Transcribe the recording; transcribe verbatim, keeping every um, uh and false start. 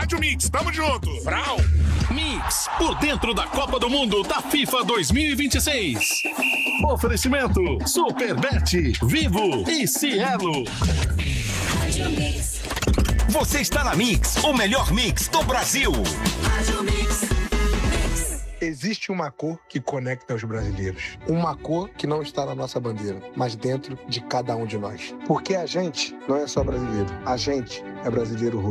Rádio Mix, tamo junto. Vrau. Mix, por dentro da Copa do Mundo da FIFA dois mil e vinte e seis. Oferecimento Superbet, Vivo e Cielo. Rádio Mix. Você está na Mix, o melhor mix do Brasil. Rádio Mix. Mix. Existe uma cor que conecta os brasileiros. Uma cor que não está na nossa bandeira, mas dentro de cada um de nós. Porque a gente não é só brasileiro. A gente é brasileiro